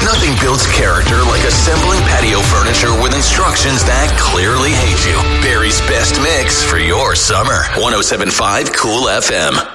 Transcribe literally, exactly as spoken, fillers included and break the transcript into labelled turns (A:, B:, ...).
A: Nothing builds character like assembling patio furniture with instructions that clearly hate you. Barry's best mix for your summer. one oh seven point five Cool F M.